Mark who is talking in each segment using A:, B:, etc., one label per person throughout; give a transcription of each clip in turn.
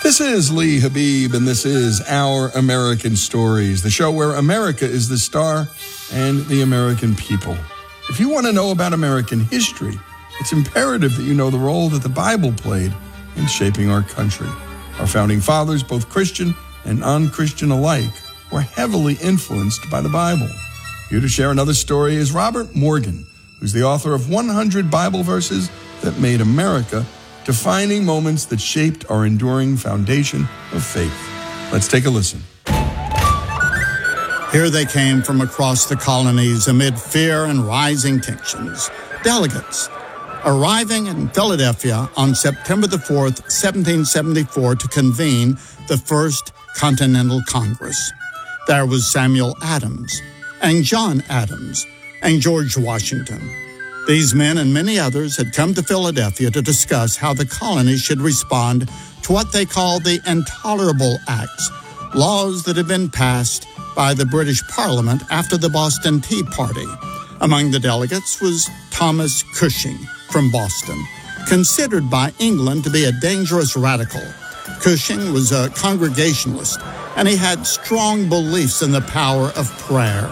A: This is Lee Habib, and this is Our American Stories, the show where America is the star and the American people. If you want to know about American history, it's imperative that you know the role that the Bible played in shaping our country. Our founding fathers, both Christian and non-Christian alike, were heavily influenced by the Bible. Here to share another story is Robert Morgan, who's the author of 100 Bible verses that made America, defining moments that shaped our enduring foundation of faith. Let's take a listen.
B: Here they came from across the colonies amid fear and rising tensions. Delegates arriving in Philadelphia on September the 4th, 1774, to convene the First Continental Congress. There was Samuel Adams and John Adams and George Washington. These men and many others had come to Philadelphia to discuss how the colonies should respond to what they called the Intolerable Acts, laws that had been passed by the British Parliament after the Boston Tea Party. Among the delegates was Thomas Cushing from Boston, considered by England to be a dangerous radical. Cushing was a Congregationalist, and he had strong beliefs in the power of prayer.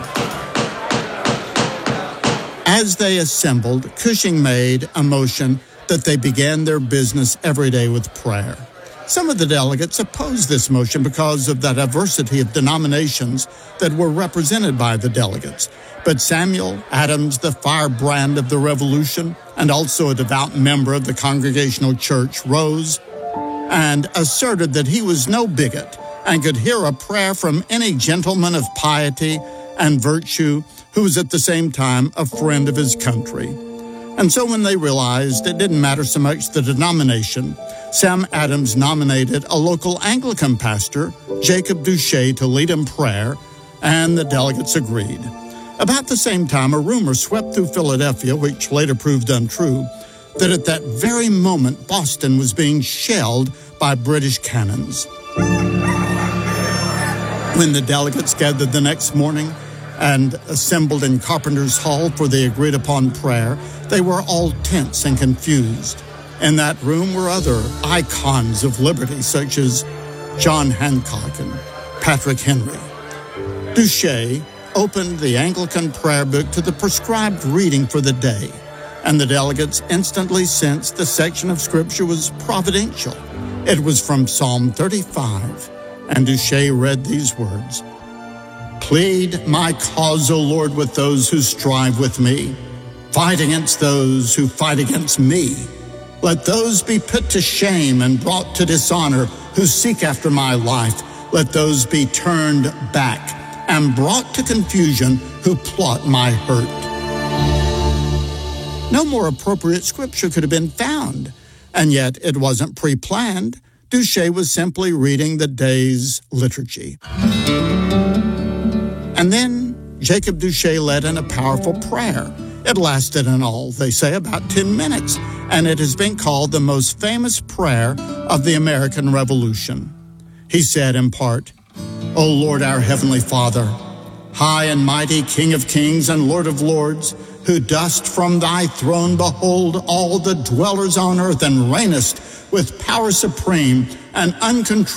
B: As they assembled, Cushing made a motion that they began their business every day with prayer. Some of the delegates opposed this motion because of the diversity of denominations that were represented by the delegates. But Samuel Adams, the firebrand of the Revolution, and also a devout member of the Congregational Church, rose and asserted that he was no bigot and could hear a prayer from any gentleman of piety and virtue who was at the same time a friend of his country. And so when they realized it didn't matter so much the denomination, Sam Adams nominated a local Anglican pastor, Jacob Duché, to lead in prayer, and the delegates agreed. About the same time, a rumor swept through Philadelphia, which later proved untrue, that at that very moment Boston was being shelled by British cannons. When the delegates gathered the next morning and assembled in Carpenter's Hall for the agreed-upon prayer, they were all tense and confused. In that room were other icons of liberty, such as John Hancock and Patrick Henry. Duché opened the Anglican prayer book to the prescribed reading for the day, and the delegates instantly sensed the section of Scripture was providential. It was from Psalm 35, and Duché read these words: "Plead my cause, O Lord, with those who strive with me. Fight against those who fight against me. Let those be put to shame and brought to dishonor who seek after my life. Let those be turned back and brought to confusion who plot my hurt." No more appropriate scripture could have been found, and yet it wasn't pre-planned. Duché was simply reading the day's liturgy. And then Jacob Duché led in a powerful prayer. It lasted in all, they say, about 10 minutes, and it has been called the most famous prayer of the American Revolution. He said in part, "O Lord, our Heavenly Father, high and mighty King of kings and Lord of lords, who dost from thy throne behold all the dwellers on earth and reignest with power supreme and uncontrolled